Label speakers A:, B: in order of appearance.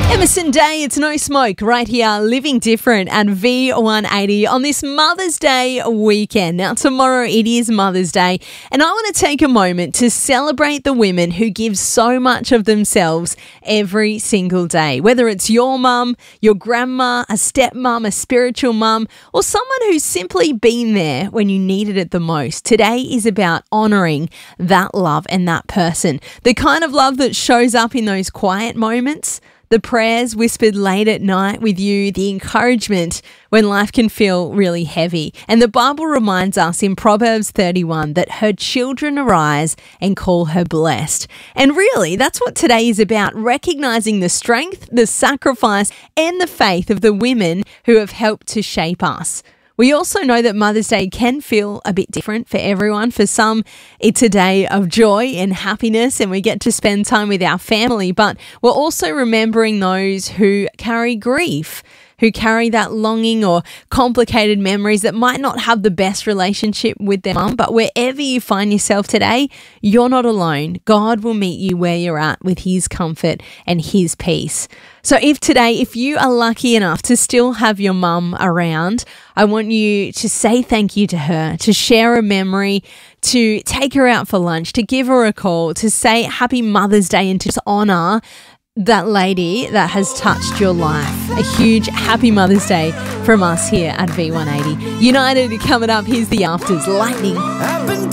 A: Emerson Day, it's No Smoke right here, Living Different at V180 on this Mother's Day weekend. Now, tomorrow it is Mother's Day, and I want to take a moment to celebrate the women who give so much of themselves every single day. Whether it's your mum, your grandma, a stepmom, a spiritual mum, or someone who's simply been there when you needed it the most. Today is about honouring that love and that person. The kind of love that shows up in those quiet moments, the prayers whispered late at night with you, the encouragement when life can feel really heavy. And the Bible reminds us in Proverbs 31 that her children arise and call her blessed. And really, that's what today is about, recognizing the strength, the sacrifice, and the faith of the women who have helped to shape us. We also know that Mother's Day can feel a bit different for everyone. For some, it's a day of joy and happiness, and we get to spend time with our family. But we're also remembering those who carry grief, who carry that longing or complicated memories that might not have the best relationship with their mum. But wherever you find yourself today, you're not alone. God will meet you where you're at with his comfort and his peace. So if you are lucky enough to still have your mum around, I want you to say thank you to her, to share a memory, to take her out for lunch, to give her a call, to say happy Mother's Day and to just honour that lady that has touched your life. A huge happy Mother's Day from us here at V180. United coming up. Here's the Afters. Lightning.